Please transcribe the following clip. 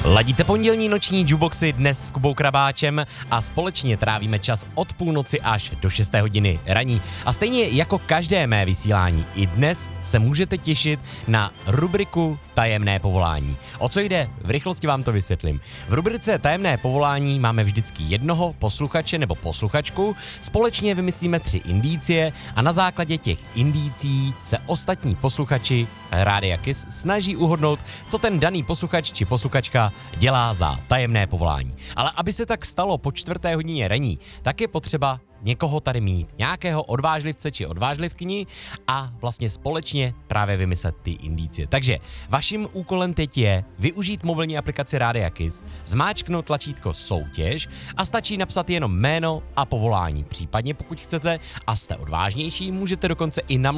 Ladíte pondělní noční jukeboxy dnes s Kubou Krabáčem a společně trávíme čas od půlnoci až do 6. hodiny raní. A stejně jako každé mé vysílání, i dnes se můžete těšit na rubriku Tajemné povolání. O co jde? V rychlosti vám to vysvětlím. V rubrice Tajemné povolání máme vždycky jednoho posluchače nebo posluchačku, společně vymyslíme 3 indicie a na základě těch indicí se ostatní posluchači Rádia Kiss snaží uhodnout, co ten daný posluchač či posluchačka dělá za tajemné povolání. Ale aby se tak stalo po 4. hodině raní, tak je potřeba někoho tady mít, nějakého odvážlivce či odvážlivkyni a vlastně společně právě vymyslet ty indicie. Takže vaším úkolem teď je využít mobilní aplikaci Rádia Kiss, zmáčknout tlačítko soutěž a stačí napsat jenom jméno a povolání. Případně pokud chcete a jste odvážnější, můžete dokonce i